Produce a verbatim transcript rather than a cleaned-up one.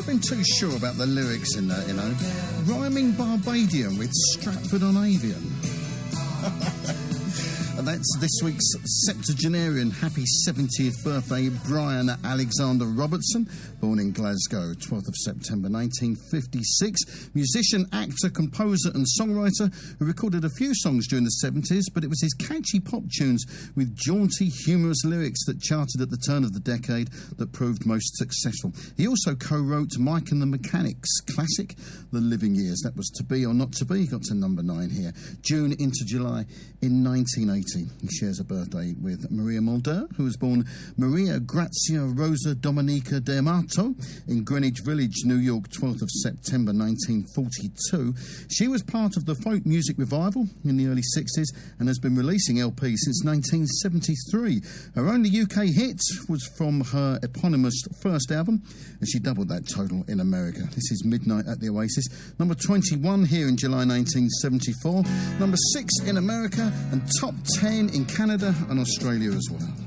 been too sure about the lyrics in that, you know. Rhyming Barbadian with Stratford-on-Avon. And that's this week's septuagenarian. Happy seventieth birthday, Brian Alexander Robertson, born in Glasgow, twelfth of September nineteen fifty-six. Musician, actor, composer and songwriter who recorded a few songs during the seventies, but it was his catchy pop tunes with jaunty, humorous lyrics that charted at the turn of the decade that proved most successful. He also co-wrote Mike and the Mechanics' classic, The Living Years. That was To Be or Not To Be. He got to number nine here. June into July in nineteen eighty. He shares a birthday with Maria Mulder, who was born Maria Grazia Rosa Domenica D'Amato in Greenwich Village, New York, twelfth of September nineteen forty-two. She was part of the folk music revival in the early sixties and has been releasing L Ps since nineteen seventy-three. Her only U K hit was from her eponymous first album, and she doubled that total in America. This is Midnight at the Oasis, number twenty-one here in July nineteen seventy-four, number six in America, and top ten in Canada and Australia as well.